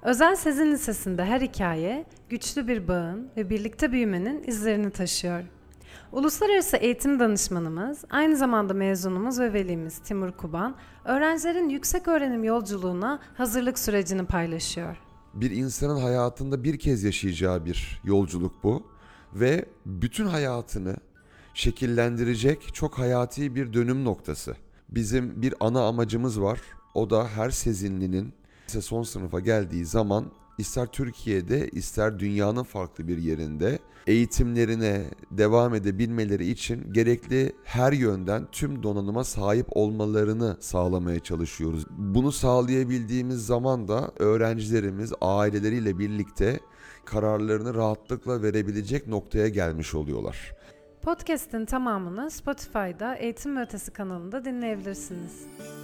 Özel Sezin Lisesi'nde her hikaye güçlü bir bağın ve birlikte büyümenin izlerini taşıyor. Uluslararası eğitim danışmanımız, aynı zamanda mezunumuz ve velimiz Timur Kuban, öğrencilerin yüksek öğrenim yolculuğuna hazırlık sürecini paylaşıyor. Bir insanın hayatında bir kez yaşayacağı bir yolculuk bu ve bütün hayatını şekillendirecek çok hayati bir dönüm noktası. Bizim bir ana amacımız var. O da her sezinlinin son sınıfa geldiği zaman ister Türkiye'de ister dünyanın farklı bir yerinde eğitimlerine devam edebilmeleri için gerekli her yönden tüm donanıma sahip olmalarını sağlamaya çalışıyoruz. Bunu sağlayabildiğimiz zaman da öğrencilerimiz aileleriyle birlikte kararlarını rahatlıkla verebilecek noktaya gelmiş oluyorlar. Podcast'in tamamını Spotify'da Eğitim ve Ötesi kanalında dinleyebilirsiniz.